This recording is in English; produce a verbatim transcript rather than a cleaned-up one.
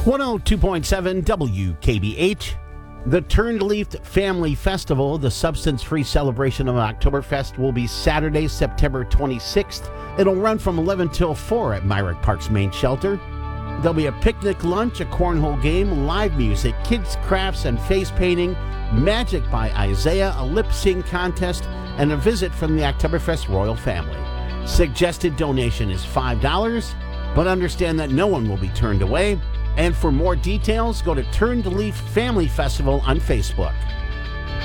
one oh two point seven W K B H. The Turned Leaf Family Festival, the substance-free celebration of Oktoberfest, will be Saturday, September twenty-sixth. It'll run from eleven till four at Myrick Park's main shelter. There'll be a picnic lunch, a cornhole game, live music, kids' crafts and face painting, magic by Isaiah, a lip-sync contest, and a visit from the Oktoberfest royal family. Suggested donation is five dollars, but understand that no one will be turned away. And for more details, go to Turned Leaf Family Festival on Facebook.